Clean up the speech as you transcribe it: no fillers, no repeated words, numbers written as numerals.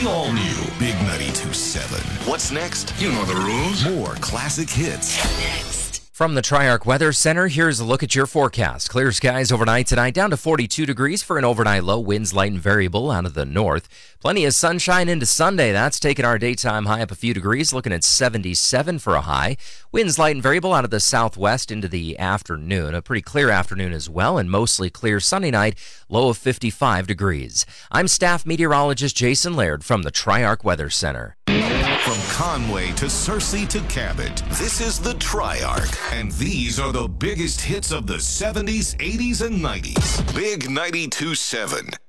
All new Big 92.7. What's next? You know the rules. More classic hits. From the Triarch Weather Center, here's a look at your forecast. Clear skies overnight tonight, down to 42 degrees for an overnight low. Winds light and variable out of the north. Plenty of sunshine into Sunday. That's taking our daytime high up a few degrees, looking at 77 for a high. Winds light and variable out of the southwest into the afternoon. A pretty clear afternoon as well, and mostly clear Sunday night, low of 55 degrees. I'm staff meteorologist Jason Laird from the Triarch Weather Center. From Conway to Searcy to Cabot, this is the Triarch, and these are the biggest hits of the 70s, 80s, and 90s. Big 92.7.